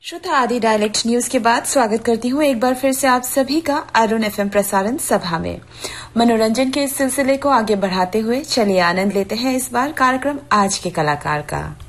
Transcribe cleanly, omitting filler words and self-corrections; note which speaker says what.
Speaker 1: श्रोता आदि dialect news के बाद स्वागत करती हूँ एक बार फिर से आप सभी का अरुण एफएम प्रसारण सभा में। मनोरंजन के इस सिलसिले को आगे बढ़ाते हुए चलिए आनंद लेते हैं इस बार कार्यक्रम आज के कलाकार का।